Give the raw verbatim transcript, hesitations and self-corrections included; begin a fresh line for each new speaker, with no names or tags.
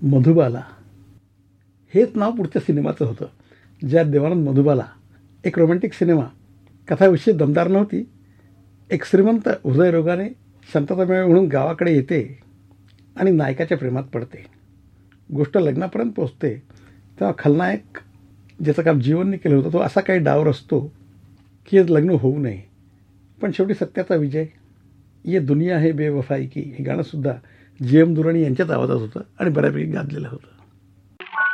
मधुबाला हेच नाव पुढच्या सिनेमाचं होतं, ज्यात देवानंद मधुबाला, एक रोमॅन्टिक सिनेमा, कथा विषय दमदार नव्हती. एक श्रीमंत हृदयरोगाने शांततामेळ म्हणून गावाकडे येते आणि नायकाच्या प्रेमात पडते. गोष्ट लग्नापर्यंत पोचते तेव्हा खलनायक, ज्याचं काम जीवनने केलं होतं, तो असा काही डावर असतो की हे लग्न होऊ नये. पण शेवटी सत्याचा विजय. ये दुनिया है बेवफाई की हे गाणंसुद्धा जी एम दुराणी यांच्याच आवाजात होतं आणि बऱ्यापैकी गाजलेलं होतं.